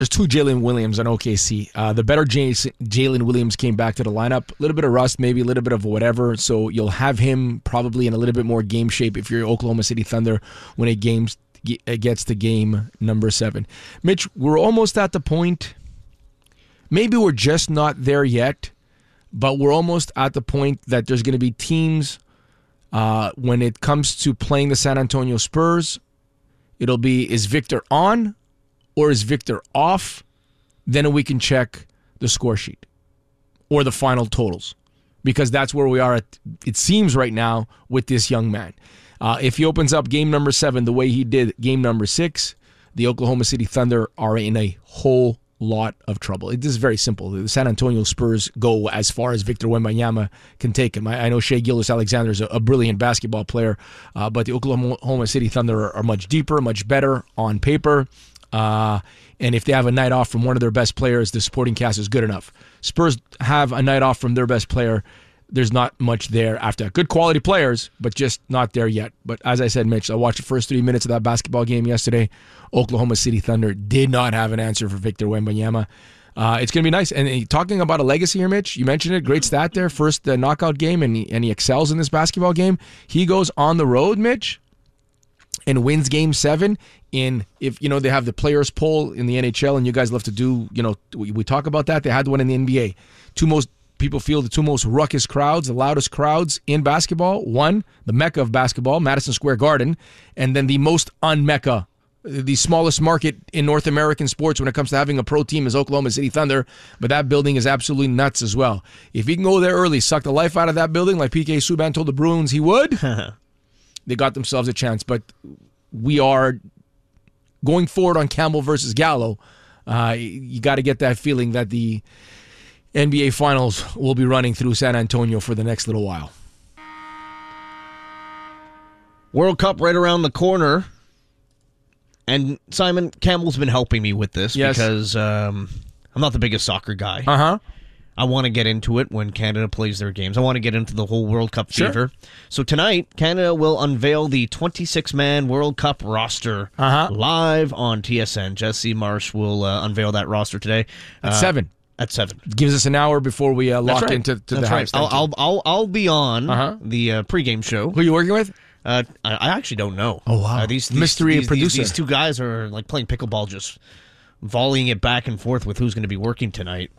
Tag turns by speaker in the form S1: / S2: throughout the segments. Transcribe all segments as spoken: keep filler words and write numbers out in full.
S1: There's two Jalen Williams on O K C. Uh, the better Jalen Williams came back to the lineup. A little bit of rust, maybe a little bit of whatever. So you'll have him probably in a little bit more game shape if you're Oklahoma City Thunder when it games it gets to game number seven. Mitch, we're almost at the point. Maybe we're just not there yet, but we're almost at the point that there's going to be teams uh, when it comes to playing the San Antonio Spurs. It'll be, is Victor on? Or is Victor off? Then we can check the score sheet or the final totals, because that's where we are at, it seems right now, with this young man. Uh, if he opens up game number seven the way he did game number six, the Oklahoma City Thunder are in a whole lot of trouble. It is very simple. The San Antonio Spurs go as far as Victor Wembanyama can take him. I, I know Shai Gilgeous-Alexander is a, a brilliant basketball player, uh, but the Oklahoma City Thunder are, are much deeper, much better on paper. Uh, and if they have a night off from one of their best players, the supporting cast is good enough. Spurs have a night off from their best player. There's not much there after that. Good quality players, but just not there yet. But as I said, Mitch, I watched the first three minutes of that basketball game yesterday. Oklahoma City Thunder did not have an answer for Victor Wembanyama. Uh, it's going to be nice. And uh, talking about a legacy here, Mitch, you mentioned it. Great stat there. First uh, knockout game, and he, and he excels in this basketball game. He goes on the road, Mitch, and wins game seven. In, if you know, they have the players poll in the N H L, and you guys love to do, you know, we, we talk about that. They had one in the N B A. Two most people feel the two most ruckus crowds, the loudest crowds in basketball. One, the mecca of basketball, Madison Square Garden, and then the most un-mecca, the smallest market in North American sports when it comes to having a pro team is Oklahoma City Thunder, but that building is absolutely nuts as well. If he can go there early, suck the life out of that building like P K Subban told the Bruins he would, they got themselves a chance. But we are going forward on Campbell versus Gallo. Uh, you got to get that feeling that the N B A Finals will be running through San Antonio for the next little while.
S2: World Cup right around the corner. And Simon, Campbell's been helping me with this yes. because um, I'm not the biggest soccer guy.
S1: Uh-huh.
S2: I want to get into it when Canada plays their games. I want to get into the whole World Cup
S1: sure.
S2: fever. So tonight, Canada will unveil the twenty-six man World Cup roster
S1: uh-huh.
S2: live on T S N. Jesse Marsh will uh, unveil that roster today.
S1: At
S2: uh,
S1: seven.
S2: At seven.
S1: Gives us an hour before we uh, lock
S2: right.
S1: into to
S2: That's
S1: the
S2: right.
S1: halftime.
S2: I'll, I'll, I'll, I'll be on
S1: uh-huh.
S2: the uh, pregame show.
S1: Who are you working with?
S2: Uh, I, I actually don't know.
S1: Oh, wow.
S2: Uh, these, these
S1: Mystery
S2: these,
S1: producer.
S2: These, these two guys are like playing pickleball, just volleying it back and forth with who's going to be working tonight.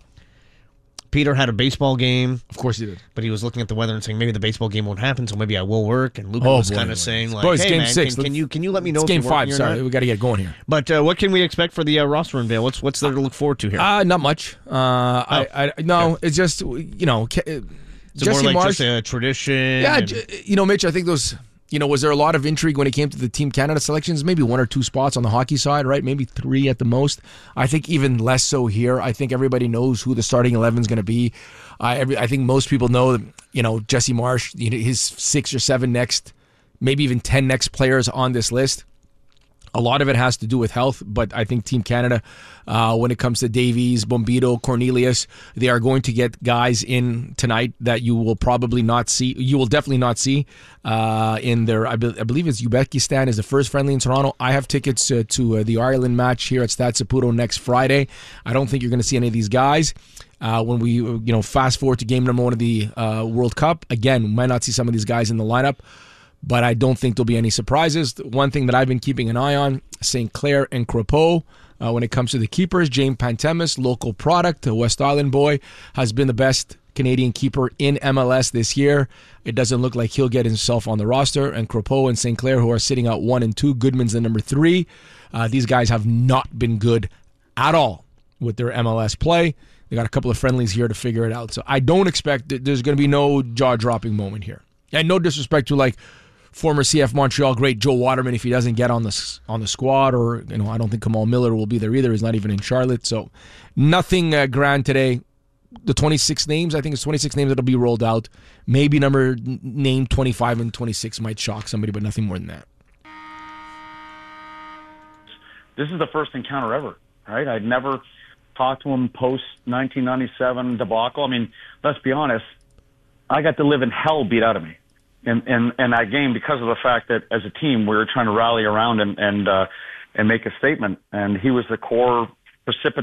S2: Peter had a baseball game.
S1: Of course he did.
S2: But he was looking at the weather and saying, maybe the baseball game won't happen, so maybe I will work. And Luca
S1: oh,
S2: was
S1: boy,
S2: kind
S1: boy.
S2: of saying, like,
S1: Boy, it's
S2: hey,
S1: game
S2: man,
S1: six.
S2: Can, can, you, can you let me know
S1: it's
S2: if
S1: game
S2: you're
S1: five,
S2: working or
S1: sorry.
S2: not?
S1: We got to get going here.
S2: But uh, what can we expect for the uh, roster unveil? What's what's there to look forward to here?
S1: Uh, not much. Uh, oh. I, I No, okay. It's just, you know,
S2: so
S1: Jesse
S2: more like
S1: Marsh,
S2: just a tradition?
S1: Yeah,
S2: and...
S1: you know, Mitch, I think those... You know, was there a lot of intrigue when it came to the Team Canada selections? Maybe one or two spots on the hockey side, right? Maybe three at the most. I think even less so here. I think everybody knows who the starting eleven is going to be. I, every, I think most people know, you know, Jesse Marsh, you know, his six or seven next, maybe even ten next players on this list. A lot of it has to do with health, but I think Team Canada, uh, when it comes to Davies, Bombito, Cornelius, they are going to get guys in tonight that you will probably not see. You will definitely not see uh, in their, I, be, I believe it's Uzbekistan is the first friendly in Toronto. I have tickets uh, to uh, the Ireland match here at Stade Saputo next Friday. I don't think you're going to see any of these guys. Uh, when we, you know, fast forward to game number one of the uh, World Cup, again, we might not see some of these guys in the lineup. But I don't think there'll be any surprises. One thing that I've been keeping an eye on, Saint Clair and Crépeau. Uh, when it comes to the keepers, James Pantemis, local product, a West Island boy, has been the best Canadian keeper in M L S this year. It doesn't look like he'll get himself on the roster. And Crépeau and Saint Clair, who are sitting out one and two, Goodman's the number three. Uh, these guys have not been good at all with their M L S play. They got a couple of friendlies here to figure it out. So I don't expect that there's going to be no jaw-dropping moment here. And no disrespect to, like, former C F Montreal great Joe Waterman if he doesn't get on the on the squad, or you know I don't think Kamal Miller will be there either. He's not even in Charlotte, so nothing uh, grand today. The twenty-six names, I think it's twenty-six names that'll be rolled out. Maybe number name twenty-five and twenty-six might shock somebody, but nothing more than that.
S3: This is the first encounter ever, right? I'd never talked to him post nineteen ninety-seven debacle. I mean, let's be honest, I got the living hell beat out of me. In, in, in that game, because of the fact that as a team we were trying to rally around and and uh, and make a statement, and he was the core precipitate